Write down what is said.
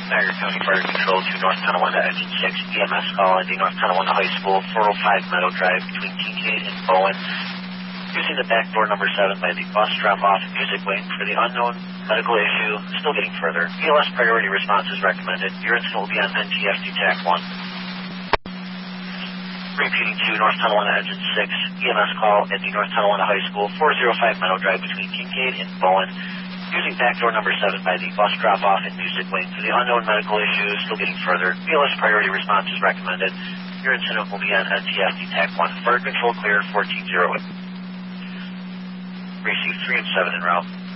Niagara County Fire Control to North Tonawanda Engine 6, EMS call at the North Tonawanda High School, 405 Meadow Drive between Kincaid and Bowen. Using the back door number 7 by the bus drop-off music wing for the unknown medical issue, still getting further. ELS priority response is recommended. Your incident will be on NTSD TAC 1. Repeating to North Tonawanda Engine 6, EMS call at the North Tonawanda High School, 405 Meadow Drive between Kincaid and Bowen. Using back door number 7 by the bus drop-off and music wing for the unknown medical issue, still getting further. ELS priority response is recommended. Your incident will be on NTSD TAC 1. Fire control clear, 1408. Receive 3 and 7 en route.